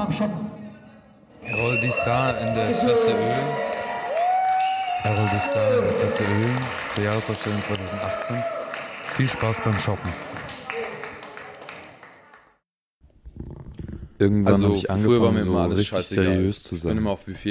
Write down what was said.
am Shoppen. Errol die Star in der Klasse Öl. Errol die Star in der Klasse Öl zur Jahresausstellung 2018. Viel Spaß beim Shoppen. Irgendwann habe ich früher war angefangen, mir so immer alles richtig scheißegal. seriös zu Ich bin sein. immer auf Buffet